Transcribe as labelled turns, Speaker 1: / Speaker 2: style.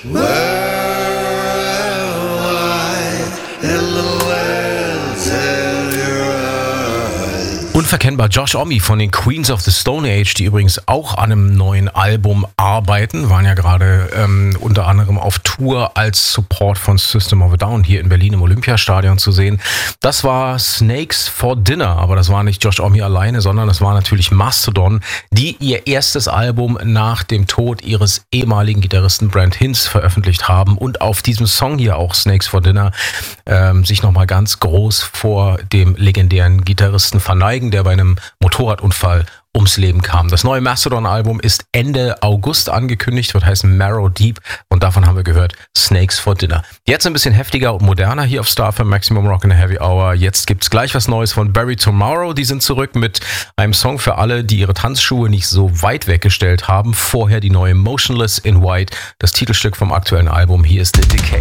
Speaker 1: Unverkennbar Josh Homme von den Queens of the Stone Age, die übrigens auch an einem neuen Album arbeiten, waren ja gerade unter anderem auf Tour als Support von System of a Down hier in Berlin im Olympiastadion zu sehen. Das war Snakes for Dinner, aber das war nicht Josh Homme alleine, sondern das war natürlich Mastodon, die ihr erstes Album nach dem Tod ihres ehemaligen Gitarristen Brent Hinds veröffentlicht haben und auf diesem Song hier auch Snakes for Dinner sich nochmal ganz groß vor dem legendären Gitarristen verneigen, der bei einem Motorradunfall ums Leben kam. Das neue Mastodon-Album ist Ende August angekündigt, wird heißen Marrow Deep und davon haben wir gehört Snakes for Dinner. Jetzt ein bisschen heftiger und moderner hier auf Star FM Maximum Rock in the Heavy Hour. Jetzt gibt's gleich was Neues von Bury Tomorrow. Die sind zurück mit einem Song für alle, die ihre Tanzschuhe nicht so weit weggestellt haben. Vorher die neue Motionless in White, das Titelstück vom aktuellen Album. Hier ist The Decay.